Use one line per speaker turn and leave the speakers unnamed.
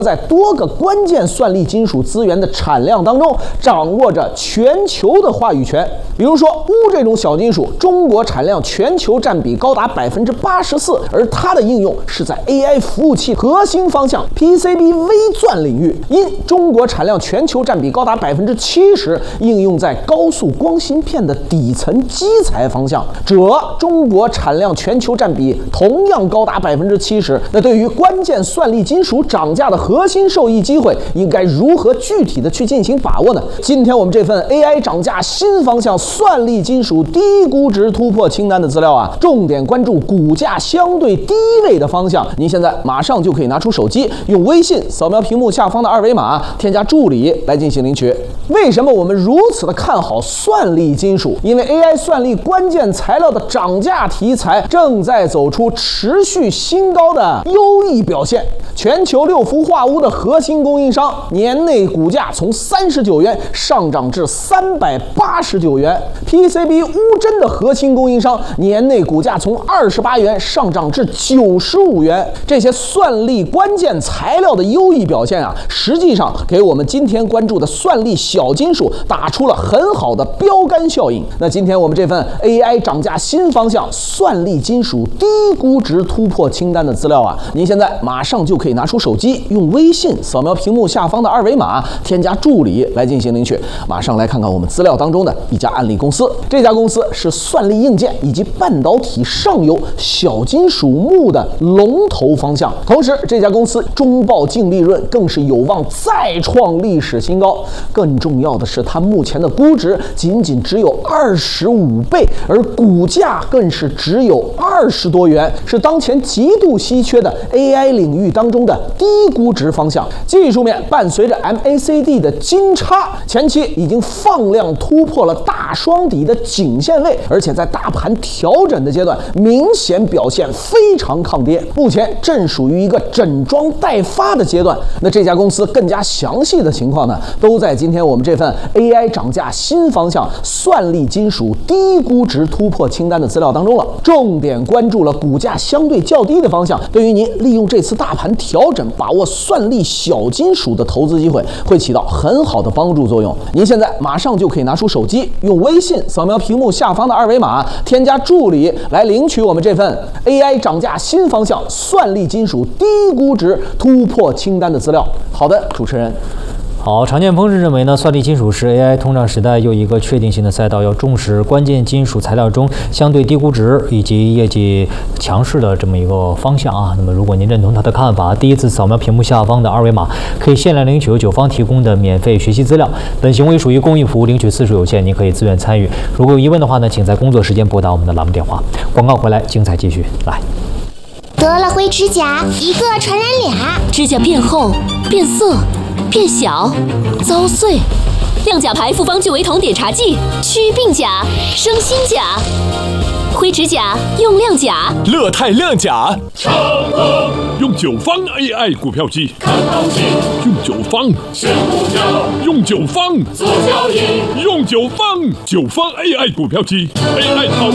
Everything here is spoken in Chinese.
在多个关键算力金属资源的产量当中，掌握着全球的话语权。比如说钨这种小金属，中国产量全球占比高达84%，而它的应用是在 AI 服务器核心方向 PCB 微钻领域。因中国产量全球占比高达70%，应用在高速光芯片的底层基材方向。中国产量全球占比同样高达70%，那对于关键算力金属涨价的核心受益机会，应该如何具体的去进行把握呢？今天我们这份 AI 涨价新方向算力金属低估值突破清单的资料啊，重点关注股价相对低位的方向。您现在马上就可以拿出手机，用微信扫描屏幕下方的二维码，添加助理来进行领取。为什么我们如此的看好算力金属？因为 AI 算力关键材料的涨价题材正在走出持续新高的优异表现。全球6氟化钨的核心供应商年内股价从39元上涨至389元 ，PCB 钨针的核心供应商年内股价从28元上涨至95元。这些算力关键材料的优异表现啊，实际上给我们今天关注的算力小金属打出了很好的标杆效应。那今天我们这份 AI 涨价新方向算力金属低估值突破清单的资料啊，您现在马上就可以拿出手机，用微信扫描屏幕下方的二维码，添加助理来进行领取。马上来看看我们资料当中的一家案例公司，这家公司是算力硬件以及半导体上游小金属钼的龙头方向。同时，这家公司中报净利润更是有望再创历史新高。更重要的是，它目前的估值仅只有25倍，而股价更是只有20多元，是当前极度稀缺的 AI 领域当中的低估值方向。技术面伴随着 MACD 的金叉，前期已经放量突破了大双底的颈线位，而且在大盘调整的阶段，明显表现非常抗跌。目前正属于一个整装待发的阶段。那这家公司更加详细的情况呢，都在今天我们这份 AI 涨价新方向算力金属低估值突破清单的资料当中了。重点关注了股价相对较低的方向，对于您利用这次大盘调整把握算力小金属的投资机会，会起到很好的帮助作用。您现在马上就可以拿出手机，用微信扫描屏幕下方的二维码，添加助理来领取我们这份 AI 涨价新方向算力金属低估值突破清单的资料。好的，主持人。
好，常见风是认为呢，算力金属是 AI 通胀时代又一个确定性的赛道，要重视关键金属材料中相对低估值以及业绩强势的这么一个方向啊。那么，如果您认同他的看法，第一次扫描屏幕下方的二维码，可以限量领取由九方提供的免费学习资料。本行为属于公益服务，领取次数有限，您可以自愿参与。如果有疑问的话呢，请在工作时间拨打我们的栏目电话。广告回来，精彩继续来。
得了灰指甲，一个传染俩，
指甲变厚、变色、变小、遭碎。亮甲牌复方聚维酮碘茶剂，祛病甲、生新甲。灰指甲用亮甲，
乐泰亮甲，成功用九方 AI 股票机，看行情，用九方选股票，用九方做交易，用九方 AI 股票机 AI 操。